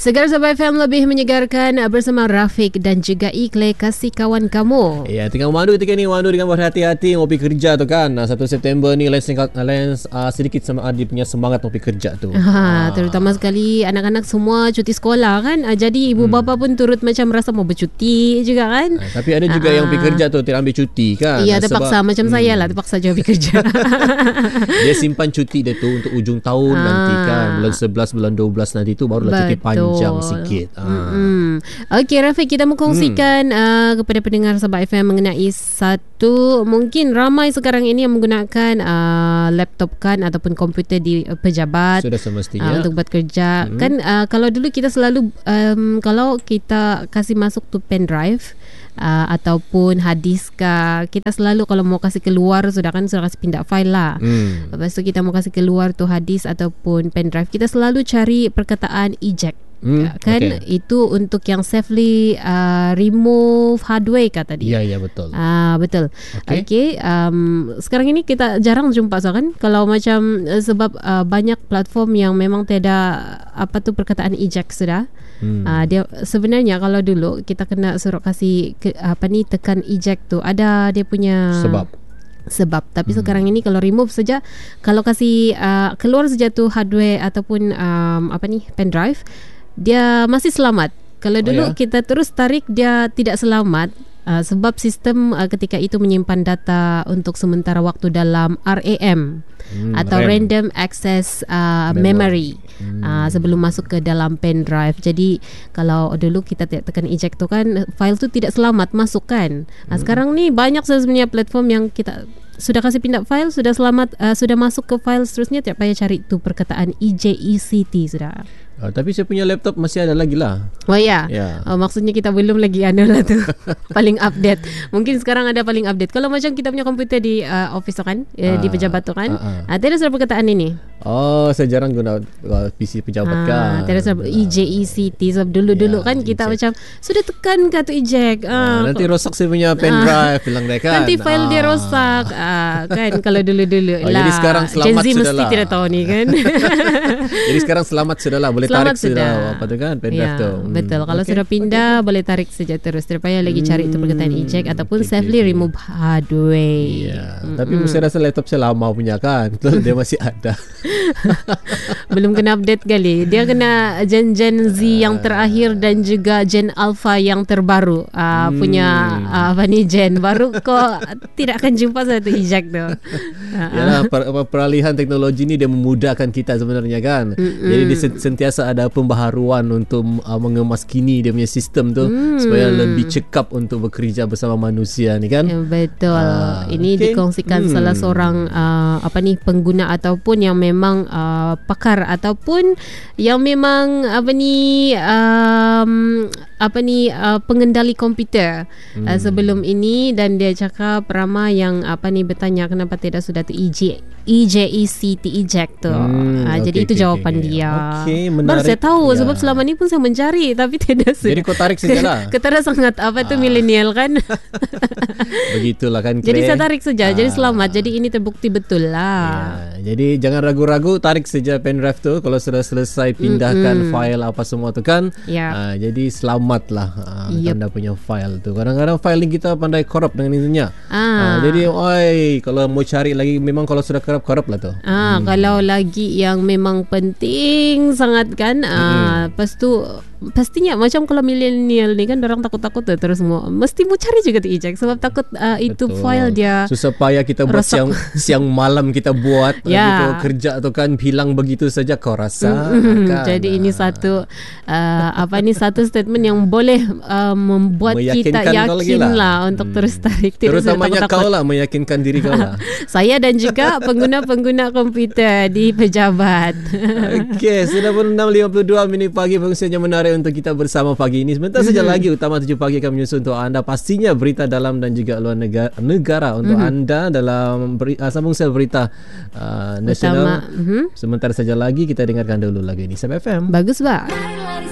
Segar Sabah FM lebih menyegarkan bersama Rafiq dan juga Ikle, kasih kawan kamu. Ya, tengah memandu ketika ni, memandu dengan berhati-hati ngopi kerja tu kan. 1 September ni Lens sedikit sama dia punya semangat ngopi kerja tu. Terutama sekali anak-anak semua cuti sekolah kan. Jadi ibu bapa pun turut macam rasa mau bercuti juga kan. Tapi ada juga yang pergi kerja tu tidak ambil cuti kan. Ya, terpaksa macam saya lah, terpaksa je pergi kerja. Dia simpan cuti dia tu untuk ujung tahun nanti kan. Bulan 11, bulan 12 nanti tu barulah cuti panjang sikit. Okey Rafiq, kita mau kongsikan kepada pendengar Sabah FM mengenai satu, mungkin ramai sekarang ini yang menggunakan laptop kan ataupun komputer di pejabat. Sudah semestinya untuk buat kerja. Kan kalau dulu kita selalu kalau kita kasih masuk tu pen drive ataupun hadiskah, kita selalu kalau mau kasih keluar sudah kasih pindah file lah. Lepas tu kita mau kasih keluar tu hadis ataupun pen drive, kita selalu cari perkataan eject. Kan itu untuk yang safely remove hardware kata dia. Ya betul. Betul. Okey. Sekarang ini kita jarang jumpa kan, kalau macam sebab banyak platform yang memang tiada apa tu perkataan eject sudah. Dia sebenarnya kalau dulu kita kena suruh kasih tekan eject tu ada dia punya sebab. Tapi sekarang ini kalau remove saja, kalau kasih keluar saja tu hardware ataupun pen drive, dia masih selamat. Kalau dulu kita terus tarik, dia tidak selamat. Sebab sistem ketika itu menyimpan data untuk sementara waktu dalam RAM atau Random Access Memory sebelum masuk ke dalam pen drive. Jadi kalau dulu kita tekan eject tu kan, file tu tidak selamat masuk kan. Sekarang ni banyak sebenarnya platform yang kita sudah kasih pindah file, sudah selamat, sudah masuk ke file seterusnya, tidak payah cari tu perkataan EJECT sudah. Tapi saya punya laptop masih ada lagi lah. Oh ya. Maksudnya kita belum lagi ada lah tu paling update. Mungkin sekarang ada paling update. Kalau macam kita punya komputer di office tu kan, di pejabat tu kan, ada sudah perkataan ini. Saya jarang guna PC pejabat kan. Ada sudah EJECT. Sebab dulu kan kita macam sudah tekan ke tu eject. Nanti rosak saya punya pen drive, bilang dia kan. Nanti file dia rosak. Kan kalau dulu-dulu lah. Jadi sekarang selamat Gen Z sudah mesti lah. tidak tahu ni kan. Jadi sekarang selamat sudah lah, boleh selamat tarik sudah apa tu kan, pen drive tu. Betul. Kalau sudah pindah boleh tarik saja terus. Tidak payah lagi cari itu perkataan eject ataupun safely remove hardware. Tapi saya rasa laptop saya lama punya kan. Betul, dia masih ada. Belum kena update kali. Dia kena Gen Z yang terakhir dan juga Gen Alpha yang terbaru. Punya Gen baru kok tidak akan jumpa satu eject tu. Yalah, peralihan teknologi ni dia memudahkan kita sebenarnya kan. Jadi dia sentiasa ada pembaharuan untuk mengemas kini dia punya sistem tu supaya lebih cekap untuk bekerja bersama manusia ni kan. Betul. Ini dikongsikan salah seorang pengguna ataupun yang memang pakar ataupun yang memang pengendali komputer sebelum ini, dan dia cakap ramai yang bertanya kenapa tidak sudah tu EJECT eject tu. Jadi itu jawapan dia. Baru saya tahu sebab selama ni pun saya mencari tapi tidak sudah. Jadi kau tarik sajalah. Ketara sangat milenial kan. Begitulah kan. Jadi saya tarik saja. Jadi selamat. Jadi ini terbukti betul lah. Jadi jangan ragu-ragu, tarik saja pen drive tu kalau sudah selesai pindahkan file apa semua tu kan. Jadi selamatlah anda punya file tu. Kadang-kadang file ni kita pandai korup dengan ininya. Jadi kalau mau cari lagi, memang kalau sudah korup lah tu. Kalau lagi yang memang penting sangat kan, lepas tu pastinya macam kalau milenial ni kan orang takut-takut terus semua mesti mau cari juga tu eject sebab takut itu file dia susah payah kita buat siang malam kita buat gitu, kerja tu kan hilang begitu saja kau rasa kan? Jadi ini satu satu statement yang boleh membuat kita yakin lah untuk terus tarik, terutamanya kau lah, meyakinkan diri kau lah. Saya dan juga pengguna-pengguna komputer di pejabat. Sudah pun 6.52 minit pagi, fungsinya menarik untuk kita bersama pagi ini. Sebentar saja lagi Utama 7 Pagi akan menyusun untuk anda pastinya berita dalam dan juga luar negara untuk anda dalam sambung sel berita nasional. Sebentar saja lagi kita dengarkan dulu lagu ini. Sabah FM. Bagus, Pak.